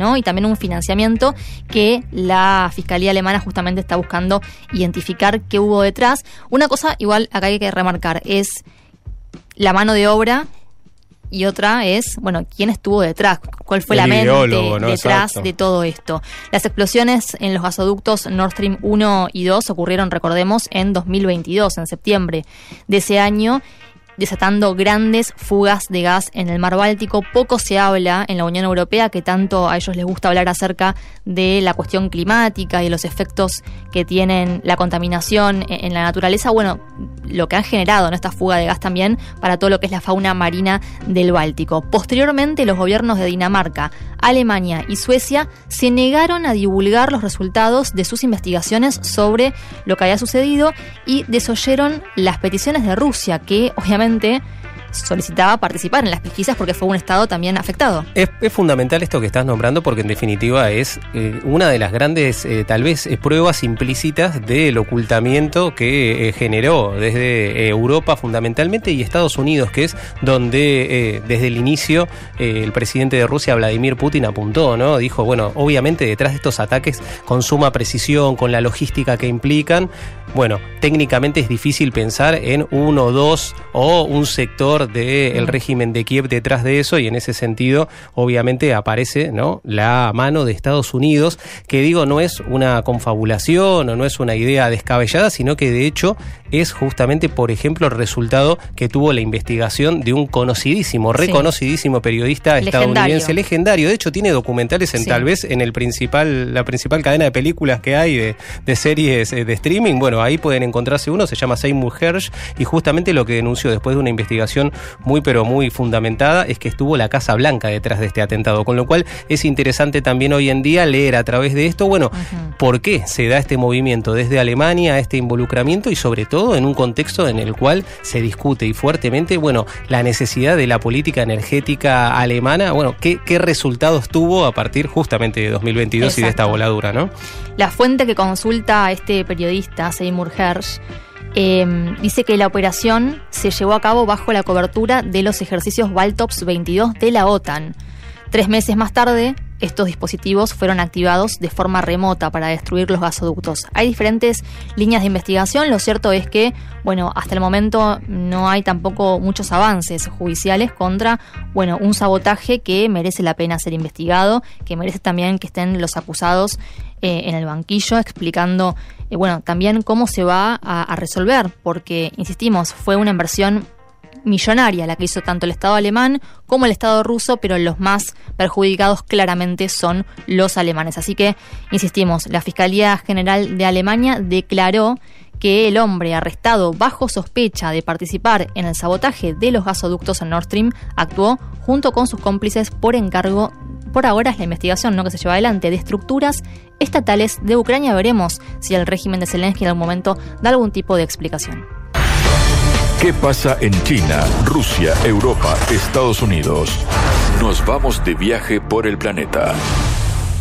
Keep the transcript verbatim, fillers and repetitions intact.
¿no? Y también un financiamiento que la Fiscalía alemana justamente está buscando identificar qué hubo detrás. Una cosa igual acá hay que remarcar es la mano de obra y otra es, bueno, quién estuvo detrás, cuál fue el la mente ¿no? detrás Exacto. de todo esto. Las explosiones en los gasoductos Nord Stream uno y dos ocurrieron, recordemos, en dos mil veintidós, en septiembre de ese año, desatando grandes fugas de gas en el mar Báltico. Poco se habla en la Unión Europea, que tanto a ellos les gusta hablar acerca de la cuestión climática y los efectos que tienen la contaminación en la naturaleza. Bueno, lo que han generado, ¿no?, esta fuga de gas también para todo lo que es la fauna marina del Báltico. Posteriormente, los gobiernos de Dinamarca, Alemania y Suecia se negaron a divulgar los resultados de sus investigaciones sobre lo que había sucedido y desoyeron las peticiones de Rusia, que obviamente solicitaba participar en las pesquisas porque fue un estado también afectado. Es, es fundamental esto que estás nombrando porque en definitiva es eh, una de las grandes, eh, tal vez, eh, pruebas implícitas del ocultamiento que eh, generó desde eh, Europa fundamentalmente y Estados Unidos, que es donde eh, desde el inicio eh, el presidente de Rusia, Vladimir Putin, apuntó, ¿no? Dijo, bueno, obviamente detrás de estos ataques con suma precisión, con la logística que implican, bueno, técnicamente es difícil pensar en uno, dos o un sector del régimen de Kiev detrás de eso, y en ese sentido obviamente aparece, ¿no?, la mano de Estados Unidos, que digo, no es una confabulación o no es una idea descabellada, sino que de hecho es justamente, por ejemplo, el resultado que tuvo la investigación de un conocidísimo, reconocidísimo periodista legendario. estadounidense, legendario. De hecho tiene documentales en Sí. tal vez en el principal, la principal cadena de películas que hay de, de series eh, de streaming. Bueno, ahí pueden encontrarse uno, se llama Seymour Hersh, y justamente lo que denunció después de una investigación muy pero muy fundamentada es que estuvo la Casa Blanca detrás de este atentado, con lo cual es interesante también hoy en día leer a través de esto, bueno, uh-huh. por qué se da este movimiento desde Alemania, este involucramiento, y sobre todo en un contexto en el cual se discute y fuertemente, bueno, la necesidad de la política energética alemana, bueno, qué, qué resultados tuvo a partir justamente de dos mil veintidós. Exacto. Y de esta voladura, ¿no? La fuente que consulta a este periodista, Seymour Hersh, Eh, dice que la operación se llevó a cabo bajo la cobertura de los ejercicios Baltops veintidós de la OTAN. Tres meses más tarde, estos dispositivos fueron activados de forma remota para destruir los gasoductos. Hay diferentes líneas de investigación. Lo cierto es que, bueno, hasta el momento no hay tampoco muchos avances judiciales contra, bueno, un sabotaje que merece la pena ser investigado, que merece también que estén los acusados eh, en el banquillo explicando, eh, bueno, también cómo se va a, a resolver, porque, insistimos, fue una inversión millonaria la que hizo tanto el Estado alemán como el Estado ruso, pero los más perjudicados claramente son los alemanes. Así que, insistimos, la Fiscalía General de Alemania declaró que el hombre arrestado bajo sospecha de participar en el sabotaje de los gasoductos en Nord Stream actuó junto con sus cómplices por encargo. Por ahora es la investigación, ¿no?, que se lleva adelante de estructuras estatales de Ucrania. Veremos si el régimen de Zelensky en algún momento da algún tipo de explicación. ¿Qué pasa en China, Rusia, Europa, Estados Unidos? Nos vamos de viaje por el planeta.